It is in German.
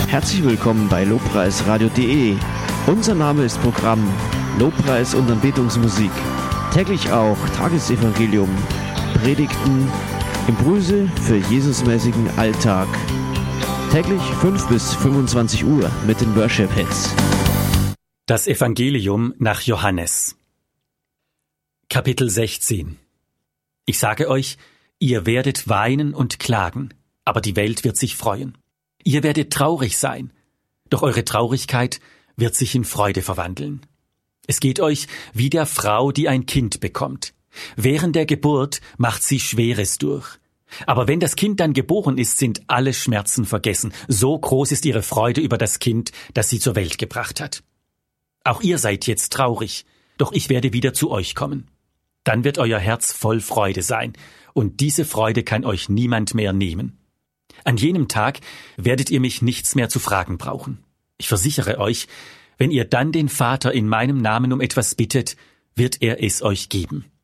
Herzlich willkommen bei lobpreisradio.de. Unser Name ist Programm Lobpreis und Anbetungsmusik. Täglich auch Tagesevangelium, Predigten, Impulse für Jesusmäßigen Alltag. Täglich 5 bis 25 Uhr mit den Worship Hits. Das Evangelium nach Johannes. Kapitel 16. Ich sage euch, ihr werdet weinen und klagen, aber die Welt wird sich freuen. Ihr werdet traurig sein, doch eure Traurigkeit wird sich in Freude verwandeln. Es geht euch wie der Frau, die ein Kind bekommt. Während der Geburt macht sie Schweres durch. Aber wenn das Kind dann geboren ist, sind alle Schmerzen vergessen. So groß ist ihre Freude über das Kind, das sie zur Welt gebracht hat. Auch ihr seid jetzt traurig, doch ich werde wieder zu euch kommen. Dann wird euer Herz voll Freude sein, und diese Freude kann euch niemand mehr nehmen. An jenem Tag werdet ihr mich nichts mehr zu fragen brauchen. Ich versichere euch, wenn ihr dann den Vater in meinem Namen um etwas bittet, wird er es euch geben.